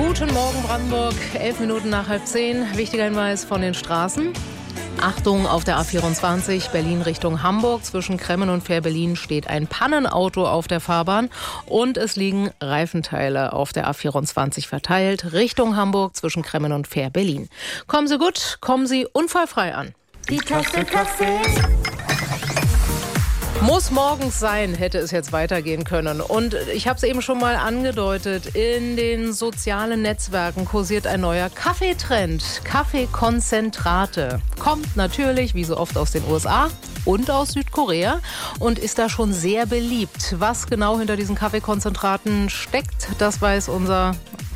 Guten Morgen Brandenburg, 11 Minuten nach 9:30. Wichtiger Hinweis von den Straßen. Achtung, auf der A24 Berlin Richtung Hamburg. Zwischen Kremmen und Fährberlin steht ein Pannenauto auf der Fahrbahn und es liegen Reifenteile auf der A24 verteilt. Richtung Hamburg zwischen Kremmen und Fährberlin. Kommen Sie gut, kommen Sie unfallfrei an. Die Tasse Kaffee. Muss morgens sein, hätte es jetzt weitergehen können. Und ich habe es eben schon mal angedeutet, in den sozialen Netzwerken kursiert ein neuer Kaffeetrend. Kaffeekonzentrate. Kommt natürlich, wie so oft, aus den USA und aus Südkorea und ist da schon sehr beliebt. Was genau hinter diesen Kaffeekonzentraten steckt, das weiß unser...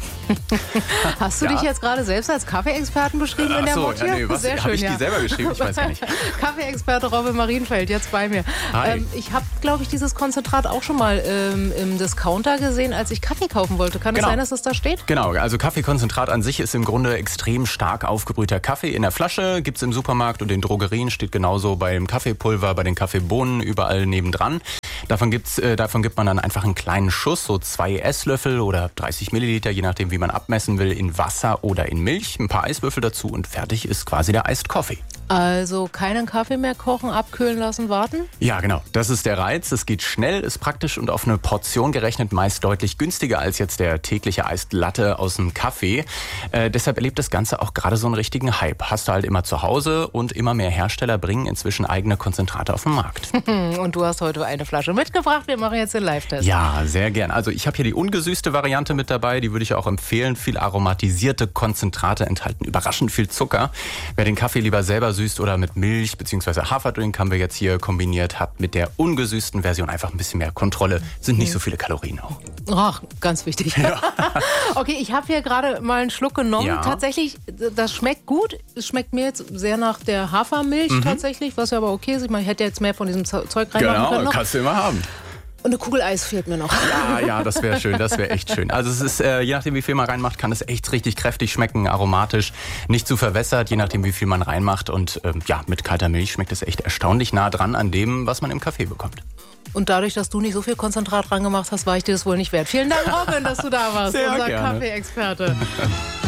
Hast du dich jetzt gerade selbst als Kaffeeexperten beschrieben in der Motto? Ja, nee, was? Sehr schön, habe ich die selber geschrieben? Ich weiß gar nicht. Kaffeeexperte Robin Marienfeld, jetzt bei mir. Hi. Ich habe, glaube ich, dieses Konzentrat auch schon mal im Discounter gesehen, als ich Kaffee kaufen wollte. Kann es sein, dass es da steht? Genau, also Kaffeekonzentrat an sich ist im Grunde extrem stark aufgebrühter Kaffee in der Flasche. Gibt's im Supermarkt und in Drogerien, steht genauso beim Kaffeepulver, bei den Kaffeebohnen, überall nebendran. Davon gibt man dann einfach einen kleinen Schuss, so 2 Esslöffel oder 30 Milliliter, je nachdem wie man abmessen will, in Wasser oder in Milch, ein paar Eiswürfel dazu und fertig ist quasi der Iced Coffee. Also keinen Kaffee mehr kochen, abkühlen lassen, warten? Ja, genau. Das ist der Reiz. Es geht schnell, ist praktisch und auf eine Portion gerechnet meist deutlich günstiger als jetzt der tägliche Iced Latte aus dem Kaffee. Deshalb erlebt das Ganze auch gerade so einen richtigen Hype. Hast du halt immer zu Hause und immer mehr Hersteller bringen inzwischen eigene Konzentrate auf den Markt. Und du hast heute eine Flasche mitgebracht. Wir machen jetzt den Live-Test. Ja, sehr gern. Also ich habe hier die ungesüßte Variante mit dabei. Die würde ich auch empfehlen. Viel aromatisierte Konzentrate enthalten überraschend viel Zucker. Wer den Kaffee lieber selber süßt oder mit Milch bzw. Haferdrink haben wir jetzt hier kombiniert, hat mit der ungesüßten Version einfach ein bisschen mehr Kontrolle. Sind nicht so viele Kalorien auch. Ach, ganz wichtig. Ja. Okay, ich habe hier gerade mal einen Schluck genommen. Ja. Tatsächlich, das schmeckt gut. Es schmeckt mir jetzt sehr nach der Hafermilch tatsächlich, was ja aber okay ist. Ich meine, ich hätte jetzt mehr von diesem Zeug reinmachen können. Genau, kannst du immer haben. Und eine Kugel Eis fehlt mir noch. Ja, das wäre schön, das wäre echt schön. Also es ist, je nachdem wie viel man reinmacht, kann es echt richtig kräftig schmecken, aromatisch, nicht zu verwässert, je nachdem wie viel man reinmacht. Und mit kalter Milch schmeckt es echt erstaunlich nah dran an dem, was man im Kaffee bekommt. Und dadurch, dass du nicht so viel Konzentrat dran gemacht hast, war ich dir das wohl nicht wert. Vielen Dank, Robin, dass du da warst, Sehr unser gerne. Kaffee-Experte.